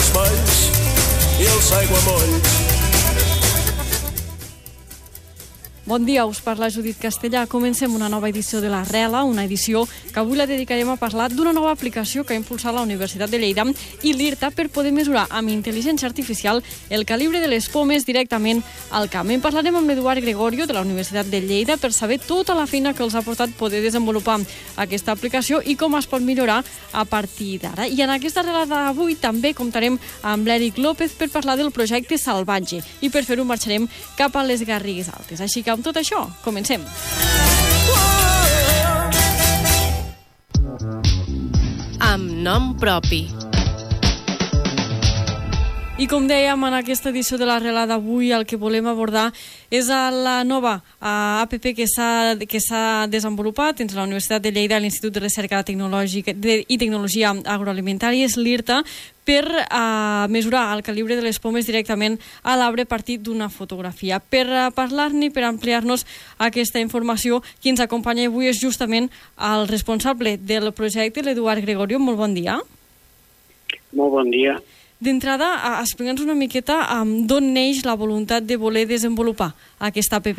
les valls i els aiguamolls. Bon dia, us parla Judit Castellà. Comencem una nova edició de La Rela, una edició que avui la dedicarem a parlar d'una nova aplicació que ha impulsat la Universitat de Lleida i l'IRTA per poder mesurar amb intel·ligència artificial el calibre de les pomes directament al camp. En parlarem amb l'Eduard Gregorio de la Universitat de Lleida per saber tota la feina que els ha portat poder desenvolupar aquesta aplicació i com es pot millorar a partir d'ara. I en aquesta relada d'avui també comptarem amb l'Eric López per parlar del projecte Salvatge i per fer-ho marxarem cap a les Garrigues Altes. Així que amb tot això, comencem. Amb nom propi. I com dèiem, en aquesta edició de la Rela d'avui el que volem abordar és la nova app que s'ha desenvolupat entre la Universitat de Lleida i l'Institut de Recerca Tecnològica i Tecnologia Agroalimentària, és l'IRTA, per mesurar el calibre de les pomes directament a l'arbre a partir d'una fotografia. Per parlar-ne, per ampliar-nos aquesta informació, qui ens acompanya avui és justament el responsable del projecte, l'Eduard Gregorio. Molt bon dia. Molt bon dia. D'entrada, explica'ns una miqueta d'on neix la voluntat de voler desenvolupar aquesta app.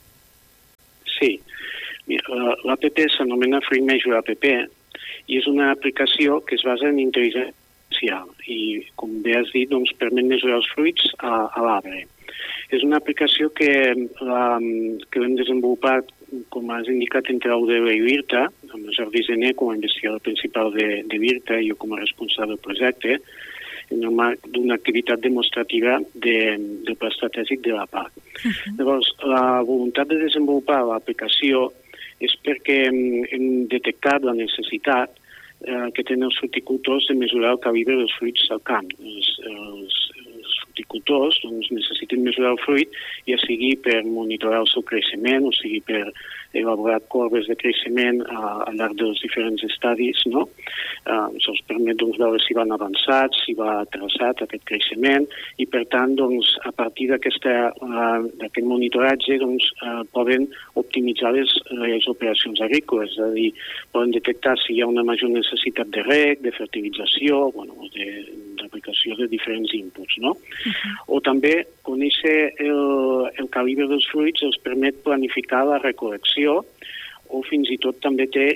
Sí, l'app s'anomena Fruit Measure App i és una aplicació que es basa en intel·ligència artificial i, com bé has dit, doncs, permet mesurar els fruits a l'arbre. És una aplicació que l'hem desenvolupat, com has indicat, entre l'UDL i l'IRTA, amb el Jordi Zener com a investigador principal de l'IRTA i jo com a responsable del projecte, en el marc d'una activitat demostrativa del pla estratègic de la PAC. Llavors, la voluntat de desenvolupar l'aplicació és perquè hem detectat la necessitat que tenen els fruticultors de mesurar el calibre dels fruits al camp. Els fruticultors necessiten mesurar el fruit, ja sigui per monitorar el seu creixement, o sigui per elaborar corbes de creixement al llarg dels diferents estadis, no? Això els permet veure si van avançats, si va traçat aquest creixement, i per tant, a partir d'aquest monitoratge, poden optimitzar les operacions agrícoles, és a dir, poden detectar si hi ha una major necessitat de reg, de fertilització, d'aplicació de diferents inputs, no? O també conèixer el calibre dels fruits els permet planificar la recol·lecció o fins i tot també té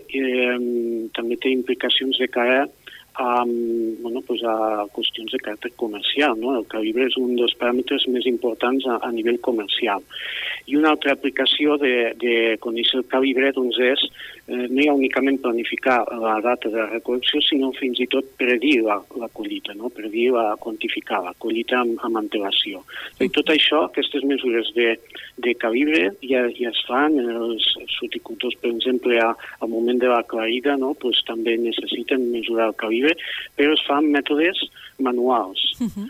implicacions de cara a qüestions de caràcter comercial, no? El calibre és un dels paràmetres més importants a nivell comercial. I una altra aplicació de conèixer el calibre és no ja únicament planificar la data de la recol·lecció, sinó fins i tot predir la collita, no? Predir, quantificar la collita amb antelació. I tot això, aquestes mesures de calibre ja es fan. Els fruticultors, per exemple, al moment de la clarida, no? També necessiten mesurar el calibre, però es fan mètodes manuals.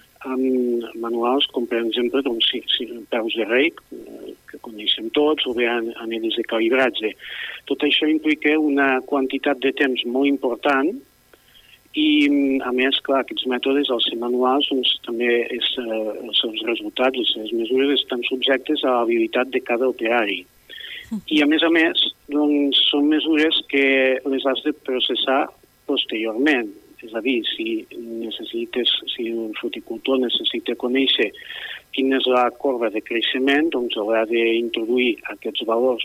Manuals com, per exemple, peus de reg, que coneixem tots, o bé anelles de calibratge. Tot això implica una quantitat de temps molt important i, a més, clar, aquests mètodes, als ser manuals, també els seus resultats, les seves mesures, estan subjectes a l'habilitat de cada operari. I, a més, són mesures que les has de processar posteriorment. És a dir, si un fruticultor necessita conèixer quina és la corba de creixement, haurà d'introduir aquests valors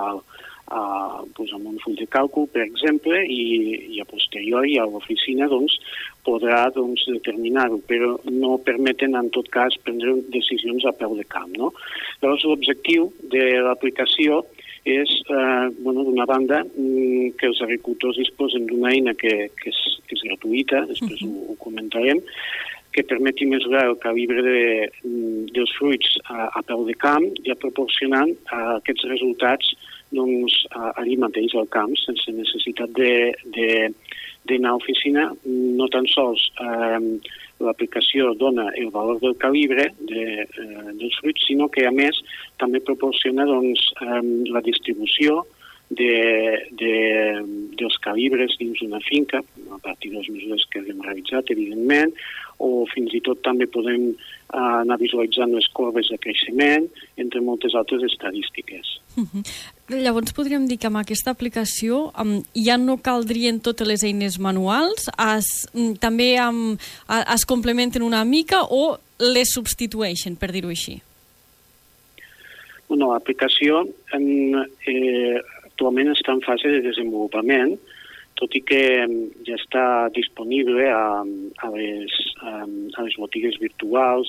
amb un full de càlcul, per exemple, i a posteriori a l'oficina podrà determinar-ho, però no permeten en tot cas prendre decisions a peu de camp, no? Llavors, l'objectiu de l'aplicació és, d'una banda, que els agricultors disposen d'una eina que és gratuïta, després ho comentarem, que permeti mesurar el calibre dels fruits a peu de camp i proporcionant aquests resultats allí mateix al camp, sense necessitat d'anar a oficina. No tan sols l'aplicació dona el valor del calibre dels fruits, sinó que, a més, també proporciona la distribució dels calibres dins una finca, a partir de les mesures que hem realitzat, evidentment, o fins i tot també podem anar visualitzant les corbes de creixement, entre moltes altres estadístiques. Llavors podríem dir que amb aquesta aplicació ja no caldrien totes les eines manuals, també es complementen una mica o les substitueixen, per dir-ho així? Bueno, l'aplicació actualment està en fase de desenvolupament, tot i que ja està disponible a les botigues virtuals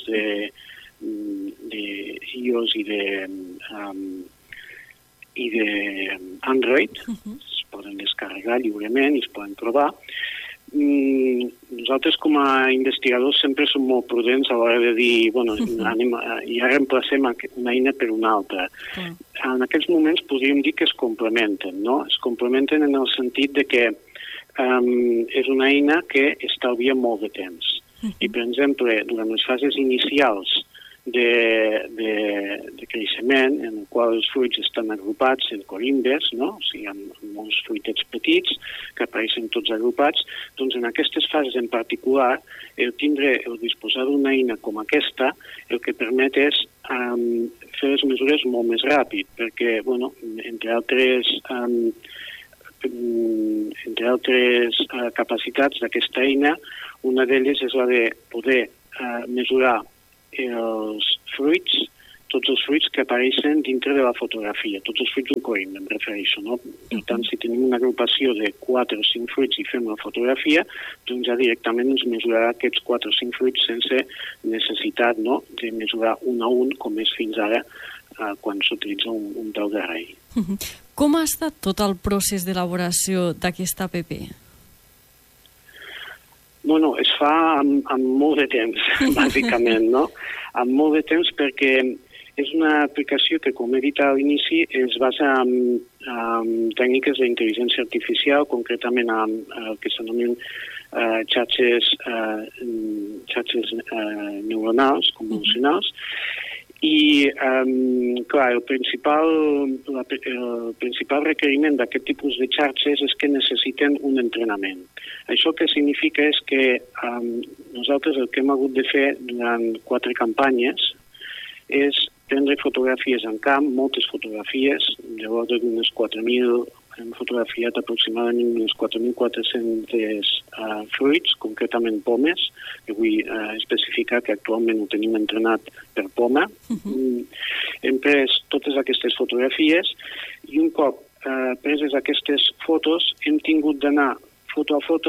d'iOS i d'Android. Es poden descarregar lliurement i es poden provar. Nosaltres com a investigadors sempre som molt prudents a l'hora de dir ja reemplacem una eina per una altra. En aquests moments podríem dir que es complementen, no? Es complementen en el sentit de que és una eina que estalvia molt de temps. I, per exemple, durant les fases inicials de creixement, en el qual els fruits estan agrupats en corimbes, no? O sigui, amb molts fruitets petits que apareixen tots agrupats, doncs en aquestes fases en particular, el disposar d'una eina com aquesta, el que permet és fer les mesures molt més ràpid, perquè, entre altres capacitats d'aquesta eina, una d'elles és la de poder mesurar els fruits, tots els fruits que apareixen dintre de la fotografia, tots els fruits d'un corimbe, em refereixo, no? Per tant, si tenim una agrupació de 4 o 5 fruits i fem la fotografia, doncs ja directament ens mesurarà aquests 4 o 5 fruits sense necessitat, no?, de mesurar un a un, com és fins ara quan s'utilitza un peu de rei. Com ha estat tot el procés d'elaboració d'aquesta app? Bueno, es fa amb molt de temps, bàsicament, no? Amb molt de temps perquè és una aplicació que, com he dit a l'inici, es basa en tècniques d'intel·ligència artificial, concretament en el que s'anomenen xarxes neuronals, convolucionals, i, clar, el principal requeriment d'aquest tipus de xarxes és que necessiten un entrenament. Això què significa és que nosaltres el que hem hagut de fer durant 4 campanyes és prendre fotografies en camp, moltes fotografies, de l'ordre d'unes 4.000, hem fotografiat aproximadament unes 4.400 fruits, concretament pomes, que vull especificar que actualment ho tenim entrenat per poma. Hem pres totes aquestes fotografies i un cop preses aquestes fotos hem tingut d'anar foto a foto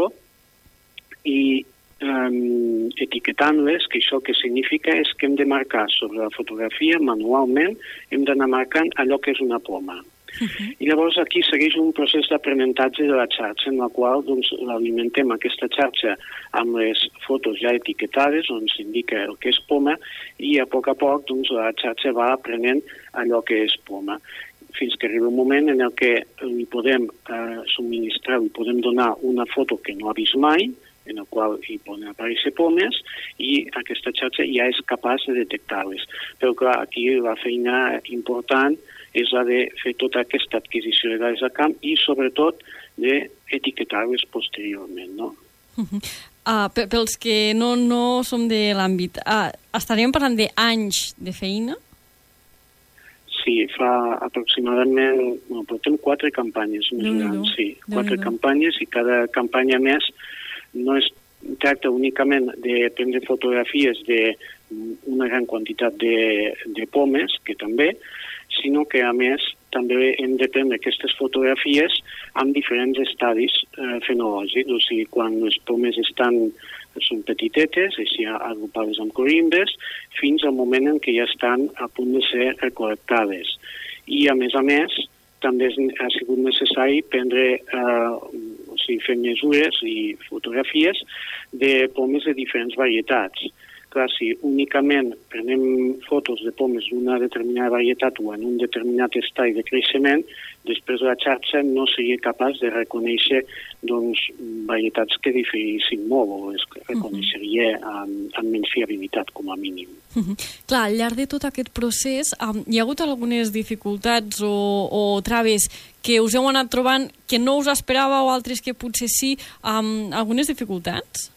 i etiquetant-les, que això que significa és que hem de marcar sobre la fotografia manualment, hem d'anar marcant allò que és una poma. I llavors aquí segueix un procés d'aprenentatge de la xarxa, en la qual l'alimentem aquesta xarxa amb les fotos ja etiquetades, on s'indica el que és poma, i a poc la xarxa va aprenent allò que és poma, fins que arriba un moment en el que li podem subministrar, li podem donar una foto que no ha vist mai, en el qual hi poden aparèixer pomes, i aquesta xarxa ja és capaç de detectar-les. Però clar, aquí la feina important és la de fer tota aquesta adquisició de dades a camp i, sobretot, d'etiquetar-les posteriorment, no? Pels que no som de l'àmbit, estaríem parlant d'anys de feina? Sí, fa aproximadament... portem 4 campanyes mesurant, sí. 4 campanyes, i cada campanya més no es tracta únicament de prendre fotografies d'una gran quantitat de pomes, que també, sinó que, a més, també hem de prendre aquestes fotografies amb diferents estadis fenològics. O sigui, quan les pomes són petitetes, així agrupades amb corimbes, fins al moment en què ja estan a punt de ser recol·lectades. I, a més, també ha sigut necessari prendre, fer mesures i fotografies de pomes de diferents varietats. clar, si únicament prenem fotos de pomes d'una determinada varietat o en un determinat estadi de creixement, després la xarxa no seria capaç de reconèixer varietats que diferissin molt o es reconeixeria amb menys fiabilitat, com a mínim. Clar, al llarg de tot aquest procés hi ha hagut algunes dificultats o traves que us heu anat trobant que no us esperàveu o altres que potser sí, algunes dificultats?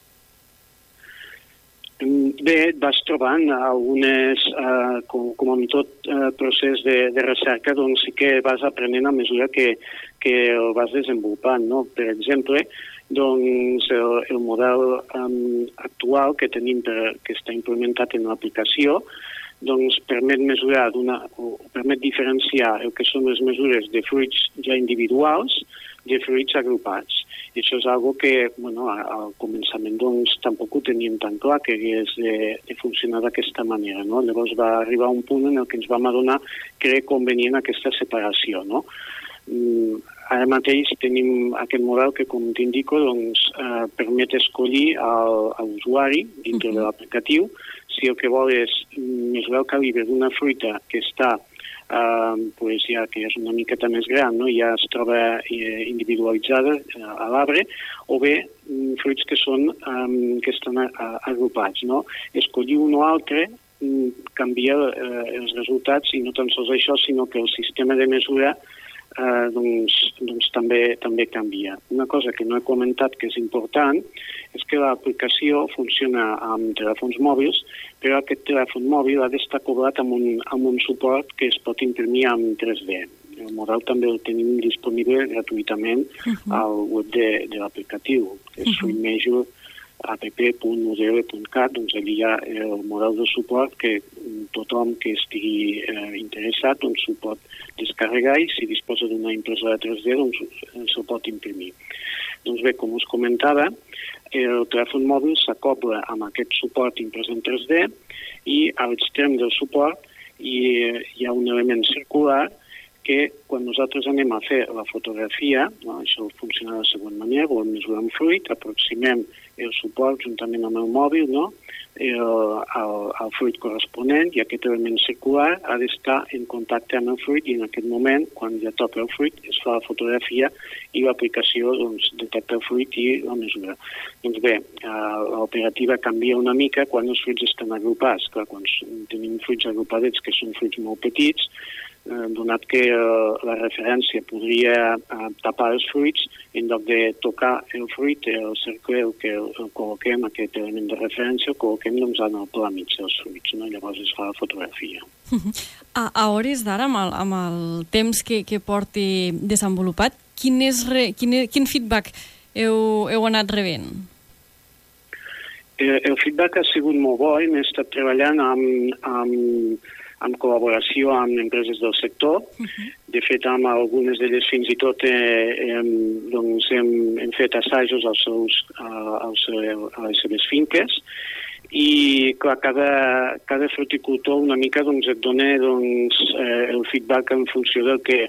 Bé, et vas trobant algunes, com en tot procés de recerca, doncs sí que vas aprenent a mesura que el vas desenvolupant, no? Per exemple, doncs el model actual que tenim, que està implementat en l'aplicació, doncs permet mesurar permet diferenciar el que són les mesures de fruits ja individuals de fruits agrupats. I això és una que, al començament doncs tampoc ho teníem tan clar que hagués de funcionar d'aquesta manera, no? Llavors va arribar un punt en què ens vam adonar que era convenient aquesta separació, no? Ara mateix tenim aquest model que, com t'indico, doncs, permet escollir a l'usuari dintre de l'aplicatiu si el que vol és mesurar el calibre d'una fruita que està ja que és una miqueta més gran, no? Ja es troba individualitzada a l'arbre, o bé fruits que estan agrupats, no? Escollir un o altre canvia els resultats, i no tan sols això, sinó que el sistema de mesura també canvia. Una cosa que no he comentat que és important és que l'aplicació funciona amb telèfons mòbils, però aquest telèfon mòbil ha d'estar cobrat amb un suport que es pot imprimir en 3D. El model també el tenim disponible gratuïtament al web de l'aplicatiu, que és app.udl.cat, doncs allà hi ha el model de suport que tothom que estigui interessat doncs ho pot descarregar, i si disposa d'una impressora 3D doncs se'l pot imprimir. Doncs bé, com us comentava, el telèfon mòbil s'acobla amb aquest suport imprès en 3D, i a l'extrem del suport hi ha un element circular que quan nosaltres anem a fer la fotografia, això funciona de la següent manera: volem mesurar un fruit, aproximem el suport juntament amb el mòbil, al fruit corresponent, i aquest element circular ha d'estar en contacte amb el fruit, i en aquest moment, quan ja toca el fruit, es fa la fotografia i l'aplicació detecta el fruit i la mesura. Doncs bé, l'operativa canvia una mica quan els fruits estan agrupats. Clar, quan tenim fruits agrupadets, que són fruits molt petits, donat que la referència podria tapar els fruits, en lloc de tocar el fruit, el cercle que el col·loquem, aquest element de referència, el col·loquem en el pla mig dels fruits, no? Llavors es fa la fotografia. A hores d'ara, amb el temps que porti desenvolupat, quin feedback heu anat rebent? El feedback ha sigut molt bo. Hem estat treballant en col·laboració amb empreses del sector. De fet, amb algunes d'elles fins i tot hem fet assajos a les seves finques, i clar, cada fruticultor una mica et dona el feedback en funció del que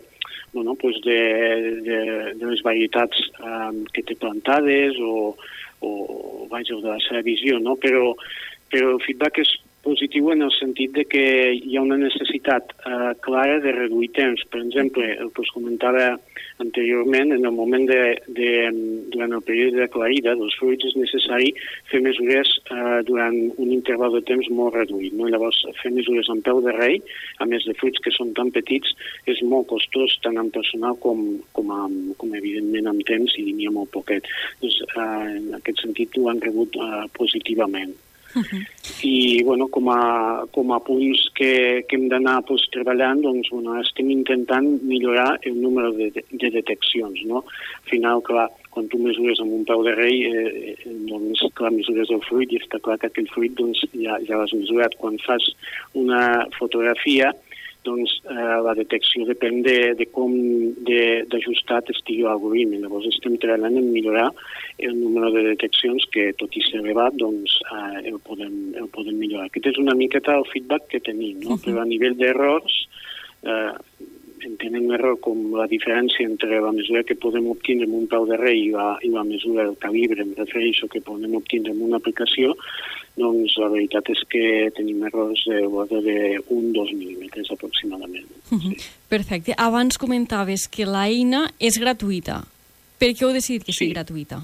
de les varietats que té plantades o de la seva visió, no? Però el feedback és positiu en el sentit de que hi ha una necessitat clara de reduir temps. Per exemple, el que us comentava anteriorment, en el moment durant el període d'aclarida dels fruits és necessari fer mesures durant un interval de temps molt reduït, no? Llavors, fer mesures en peu de rei, a més de fruits que són tan petits, és molt costós tant en personal com evidentment en temps, i n'hi ha molt poquet. Doncs, en aquest sentit ho han rebut positivament. I com a punts que hem d'anar treballant, doncs estem intentant millorar el número de deteccions, no? Al final, clar, quan tu mesures amb un peu de rei, doncs clar, mesures el fruit i està clar que aquell fruit ja l'has mesurat. Quan fas una fotografia, doncs la detecció depèn de com d'ajustat estigui l'algoritme. Llavors estem treballant en millorar el número de deteccions, que tot i ser elevat, doncs el podem millorar. Aquest és una miqueta el feedback que tenim, no? Però a nivell d'errors entenen l'error com la diferència entre la mesura que podem obtindre amb un peu de rei i la mesura del calibre, em refereixo, que podem obtindre amb una aplicació, doncs la veritat és que tenim errors de l'ordre d'1-2 mil·límetres aproximadament. Sí. Perfecte. Abans comentaves que l'eina és gratuïta. Per què heu decidit que sigui gratuïta?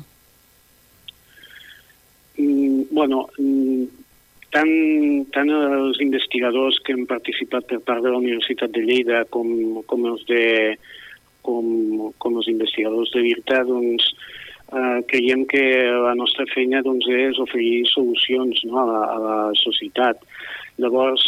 Tant els investigadors que han participat per part de la Universitat de Lleida com els investigadors de l'IRTA, doncs, creiem que la nostra feina és oferir solucions, no, a la societat. Llavors,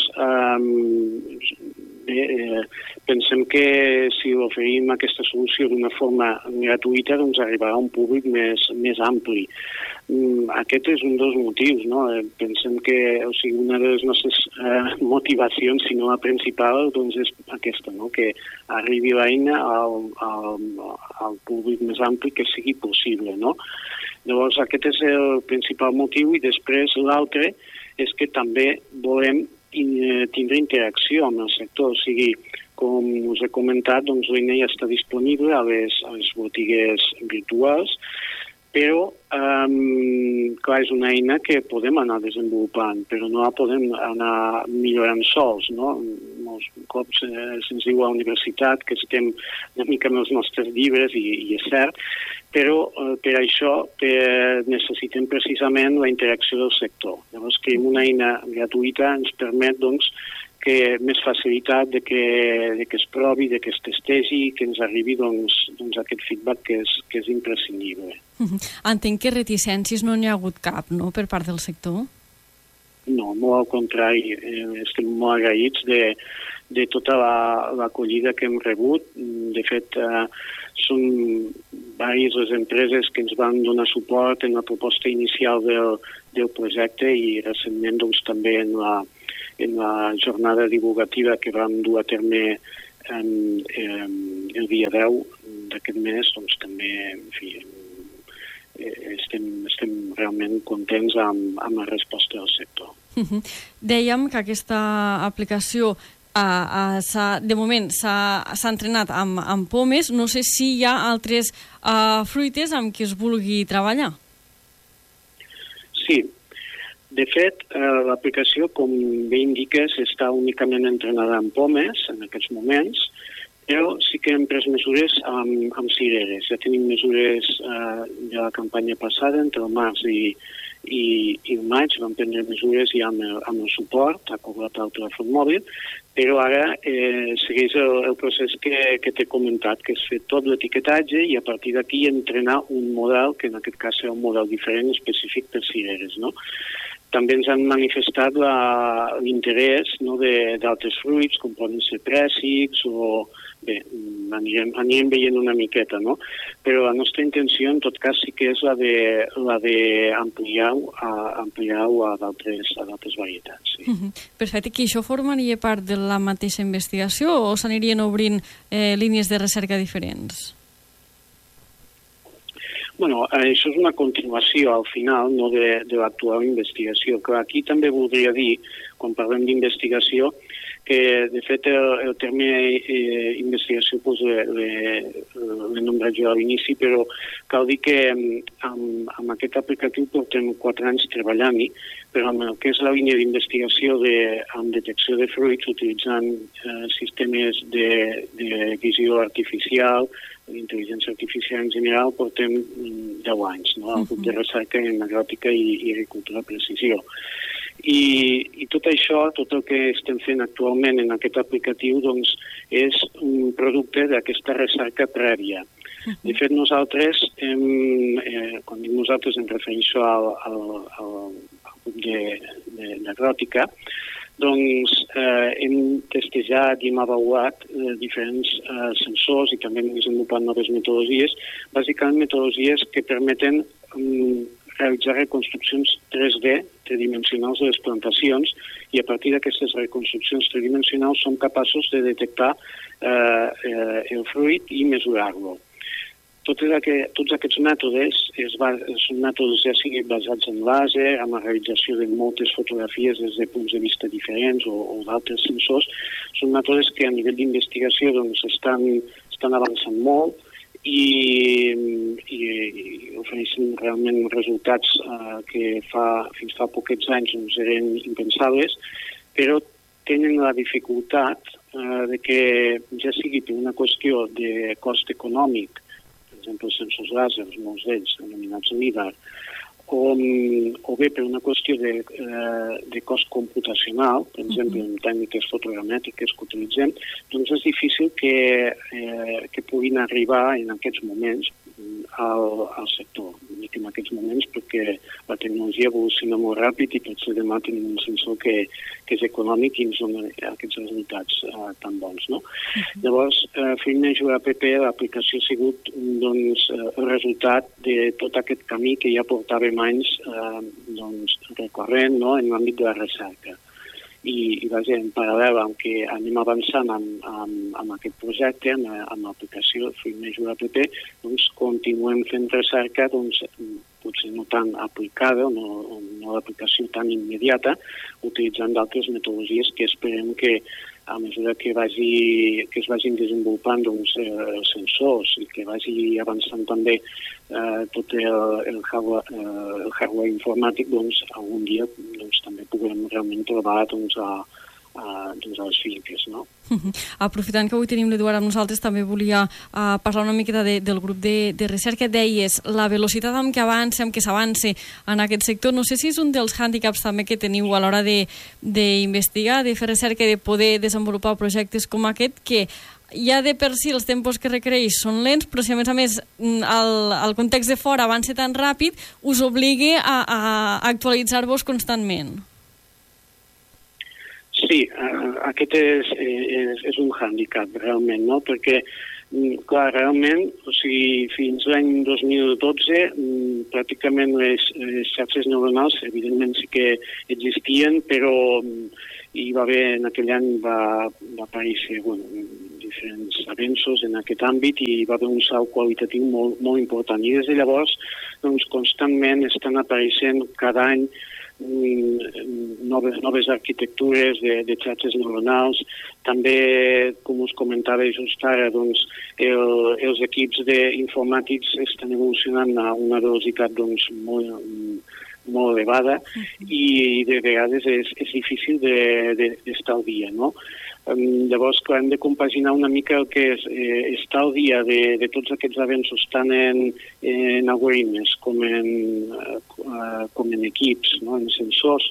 pensem que si oferim aquesta solució d'una forma gratuïta, doncs arribarà a un públic més ampli. Aquest és un dels motius, no? Pensem que, una de les nostres motivacions, si no la principal, doncs és aquesta, no? Que arribi l'eina al públic més ampli que sigui possible, no? Llavors, aquest és el principal motiu, i després l'altre és que també volem tindre interacció amb el sector, o sigui, com us he comentat, doncs l'eina ja està disponible a les botigues virtuals, però, clar, és una eina que podem anar desenvolupant, però no la podem anar millorant sols, no? Molts cops se'ns diu a la universitat que estem una mica amb els nostres llibres, i és cert, però per això necessitem precisament la interacció del sector. Llavors, que una eina gratuïta ens permet, doncs, que més facilitat de que es provi, de que es testegi, que ens arribi doncs aquest feedback que és imprescindible. Entenc que reticències no n'hi ha hagut cap, no?, per part del sector? No, molt al contrari. Estem molt agraïts de tota l'acollida que hem rebut. De fet, són diverses les empreses que ens van donar suport en la proposta inicial del projecte, i recentment doncs, també en la jornada divulgativa que vam dur a terme el dia 10 d'aquest mes, doncs també, en fi, estem realment contents amb la resposta del sector. Dèiem que aquesta aplicació de moment s'ha entrenat amb pomes. No sé si hi ha altres fruites amb què es vulgui treballar. Sí. De fet, l'aplicació, com bé indiques, està únicament entrenada amb pomes en aquests moments, però sí que hem pres mesures amb cireres. Ja tenim mesures de la campanya passada, entre el març i el maig, vam prendre mesures ja amb el suport acordat al telèfon mòbil, però ara segueix el procés que t'he comentat, que és fer tot l'etiquetatge i a partir d'aquí entrenar un model, que en aquest cas serà un model diferent, específic per cireres, no? També ens han manifestat l'interès, no, d'altres fruits, com poden ser préssics o... Bé, anirem veient una miqueta, no? Però la nostra intenció, en tot cas, sí que és la d'ampliar-ho a d'altres varietats. Sí. Perfecte. Que això formaria part de la mateixa investigació o s'anirien obrint línies de recerca diferents? Bueno, això és una continuació, al final, no, de l'actual investigació. Clar, aquí també voldria dir, quan parlem d'investigació, que, de fet, el terme investigació l'he nombrat jo a l'inici, però cal dir que amb aquest aplicatiu portem 4 anys treballant-hi, però amb el que és la línia d'investigació amb detecció de fruits, utilitzant sistemes de visió artificial, l'intel·ligència artificial en general, portem 10 anys, no? Al grup de recerca en agròtica i agricultura de precisió. I tot això, tot el que estem fent actualment en aquest aplicatiu, doncs, és un producte d'aquesta recerca prèvia. De fet, nosaltres, quan dic nosaltres em refereixo al grup d'agròtica, doncs hem testejat i hem avaluat diferents sensors i també hem desenvolupat noves metodologies, bàsicament metodologies que permeten realitzar reconstruccions 3D, tridimensionals de les plantacions, i a partir d'aquestes reconstruccions tridimensionals som capaços de detectar el fruit i mesurar-lo. tots aquests mètodes són mètodes ja sigui basats en làser, amb la realització de moltes fotografies des de punts de vista diferents o d'altres sensors. Són mètodes que a nivell d'investigació estan avançant molt i ofereixen realment resultats que fins fa poquets anys eren impensables, però tenen la dificultat de que ja sigui per una qüestió de cost econòmic, per exemple els sensors làsers, molts d'ells anomenats LIDAR, o bé per una qüestió de cost computacional, per exemple en tècniques fotogramètriques que utilitzem, doncs és difícil que puguin arribar en aquests moments al sector. Dic en aquests moments perquè la tecnologia evoluciona molt ràpid i potser demà tenim un sensor que és econòmic i ens dona aquests resultats tan bons, no? Llavors, Filmmeasure app, l'aplicació ha sigut el resultat de tot aquest camí que ja portàvem anys recorrent en l'àmbit de la recerca. I en paral·lel amb que anem avançant amb aquest projecte, amb l'aplicació Filmmeasure app, doncs continuem fent recerca, potser no tan aplicada o no l'aplicació tan immediata, utilitzant d'altres metodologies que esperem que a mesura que es vagin desenvolupant els sensors i que vagi avançant també tot el hardware informàtic, algun dia també puguem realment trobar a les finques, no? Aprofitant que avui tenim l'Eduard amb nosaltres, també volia parlar una miqueta del grup de recerca. Deies, la velocitat amb què s'avança en aquest sector, no sé si és un dels hàndicaps també que teniu a l'hora d'investigar, de fer recerca, de poder desenvolupar projectes com aquest, que ja de per si els tempos que requereix són lents, però si a més el context de fora avança tan ràpid, us obliga a actualitzar-vos constantment. Sí, aquest és un hàndicap, realment, no? Perquè, clar, realment, fins l'any 2012, pràcticament les xarxes neuronals, evidentment sí que existien, però hi va haver, en aquell any va aparèixer, diferents avenços en aquest àmbit i hi va haver un salt qualitatiu molt important. I des de llavors, constantment estan apareixent cada any noves arquitectures de xarxes neuronals. També, com us comentava just ara, els equips informàtics estan evolucionant a una velocitat molt elevada i de vegades és difícil d'estar al dia, no? Llavors, clar, hem de compaginar una mica el que és estar al dia de tots aquests avenços, tant en algoritmes com en equips, no? En sensors,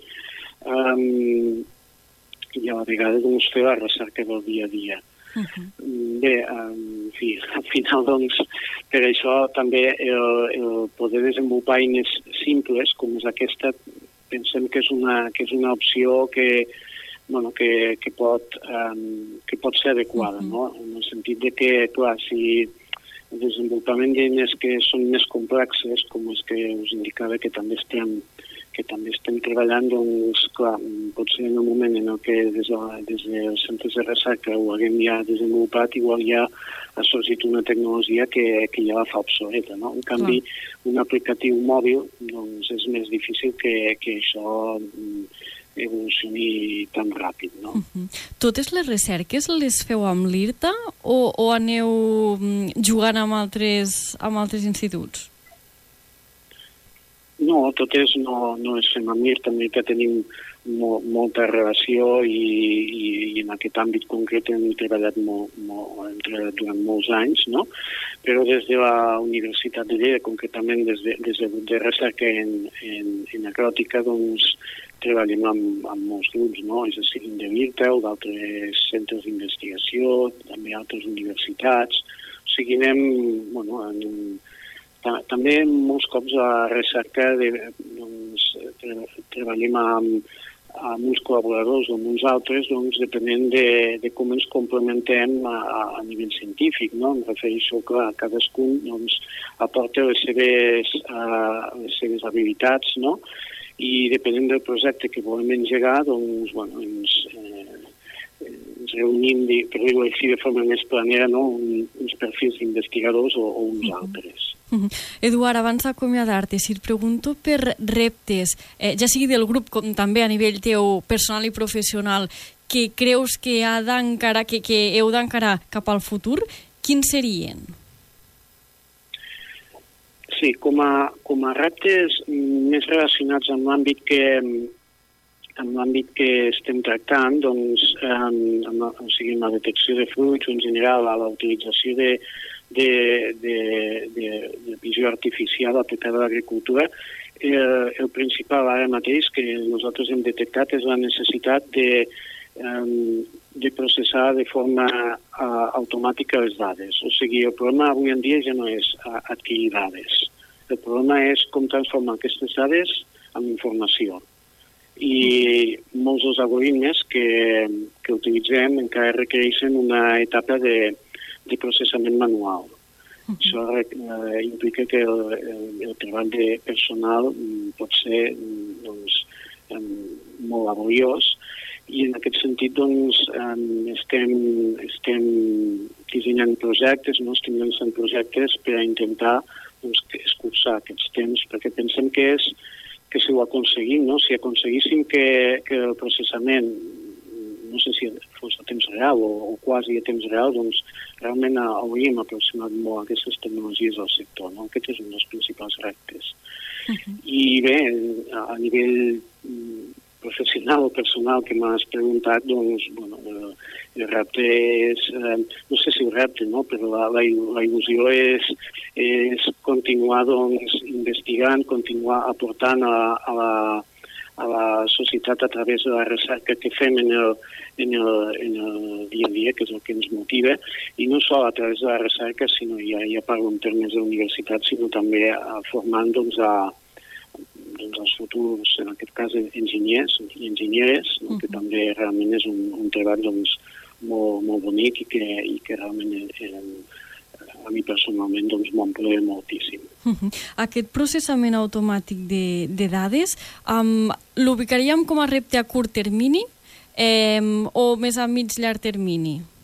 i a la vegada fer la recerca del dia a dia. Bé, en fi, al final, per això també el poder desenvolupar eines simples com és aquesta, pensem que és una opció que pot ser adequada, no? En el sentit de que, clar, si el desenvolupament d'eines que són més complexes, com és que us indicava que també estem treballant, clar, potser en el moment en què des dels centres de recerca ho haguem ja desenvolupat, igual ja ha sorgit una tecnologia que ja la fa obsoleta, no? En canvi, un aplicatiu mòbil, és més difícil que això evolucioni tan ràpid, no? Totes les recerques les feu amb l'IRTA o aneu jugant amb altres instituts? No, totes no les fem amb l'IRTA. Amb l'IRTA tenim molta relació i en aquest àmbit concret hem treballat durant molts anys, no? Però des de la Universitat de Lleida, concretament des del grup de recerca en agròtica, treballem amb molts grups, no? És a dir, de l'IRTA o d'altres centres d'investigació, també altres universitats. O sigui, també molts cops a la recerca treballem amb uns col·laboradors o amb uns altres, depenent de com ens complementem a nivell científic, no? Em refereixo que cadascun aporta les seves habilitats, no? I depenent del projecte que volem engegar, ens reunim, per dir-ho així de forma més planera, no? Uns perfils d'investigadors o uns altres. Eduard, abans d'acomiadar-te, si et pregunto per reptes, ja sigui del grup com també a nivell teu personal i professional, que creus que heu d'encarar cap al futur, quins serien? Sí, com a reptes més relacionats amb l'àmbit que estem tractant, doncs, o sigui, en la detecció de fluids o en general a la utilització de visió artificial aplicada a l'agricultura, el principal ara mateix que nosaltres hem detectat és la necessitat de processar de forma automàtica les dades. O sigui, el problema avui en dia ja no és adquirir dades. El problema és com transformar aquestes dades en informació. I molts dels algoritmes que utilitzem encara requereixen una etapa de processament manual. Això implica que el treball de personal pot ser doncs, molt laboriós i en aquest sentit doncs, estem dissenyant projectes, estem llançant projectes per a intentar doncs, escurçar aquests temps, perquè pensem que si ho aconseguim, si aconseguíssim que el processament, no sé si fos a temps real o quasi a temps real, doncs realment hauríem aproximat molt aquestes tecnologies al sector. Aquest és un dels principals reptes. I bé, a nivell professional o personal que m'has preguntat, doncs, el repte és, no sé si el repte, però la il·lusió és continuar doncs, investigant, continuar aportant a la societat a través de la recerca que fem en el dia a dia, que és el que ens motiva, i no sols a través de la recerca, sinó ja parlo en termes d'universitat, sinó també formant doncs, els futurs, en aquest cas, enginyers i enginyeres, que també realment és un treball doncs, molt bonic i que realment a mi personalment doncs, m'omple moltíssim. Aquest processament automàtic de dades l'ubicaríem com a repte a curt termini o més a mig llarg termini?